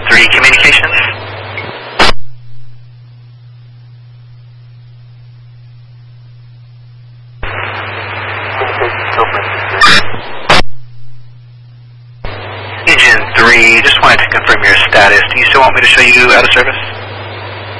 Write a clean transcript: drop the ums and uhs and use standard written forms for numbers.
3 communications. Engine 3, just wanted to confirm your status. Do you still want me to show you out of service?